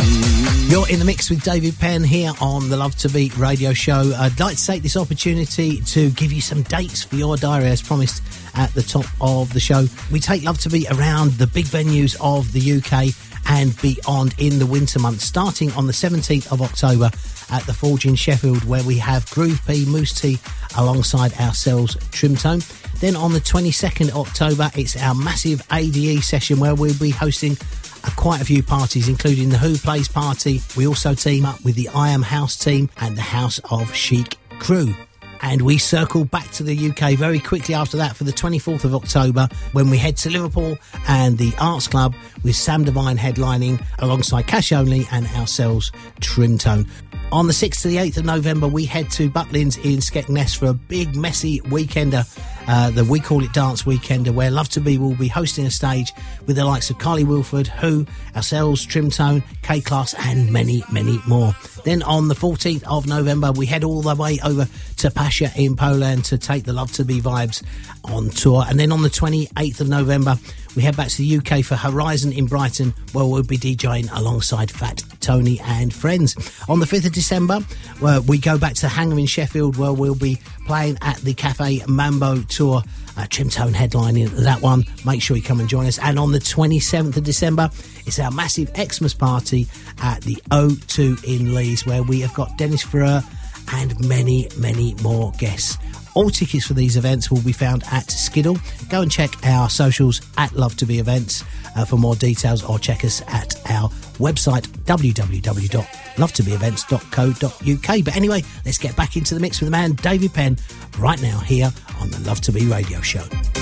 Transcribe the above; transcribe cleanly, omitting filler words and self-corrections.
You're in the mix with David Penn here on the Love to Beat radio show. I'd like to take this opportunity to give you some dates for your diary, as promised at the top of the show. We take Love to Beat around the big venues of the UK and beyond in the winter months, starting on the 17th of October at the Forge in Sheffield, where we have Groove P, Moose T alongside ourselves, Trimtone. Then on the 22nd October, it's our massive ADE session where we'll be hosting quite a few parties, including the Who Plays Party. We also team up with the I Am House team and the House of Chic crew. And we circle back to the UK very quickly after that for the 24th of October, when we head to Liverpool and the Arts Club with Sam Divine headlining alongside Cash Only and ourselves, Trimtone. On the 6th to the 8th of November, we head to Butlins in Skegness for a big, messy weekender. We call it Dance Weekender, where Love to Be will be hosting a stage with the likes of Carly Wilford, Who, ourselves, Trimtone, K-Class and many, many more. Then on the 14th of November, we head all the way over to Pasha in Poland to take the Love to Be vibes on tour. And then on the 28th of November, we head back to the UK for Horizon in Brighton, where we'll be DJing alongside Fat Tony and friends. On the 5th of December, we go back to Hangar in Sheffield, where we'll be playing at the Cafe Mambo tour. Trimtone headlining that one. Make sure you come and join us. And on the 27th of December, it's our massive Xmas party at the O2 in Leeds, where we have got Dennis Ferrer and many, many more guests. All tickets for these events will be found at Skiddle. Go and check our socials at Love to Be Events for more details, or check us at our website www.lovetobeevents.co.uk. But anyway, let's get back into the mix with the man David Penn right now here on the Love to Be radio show.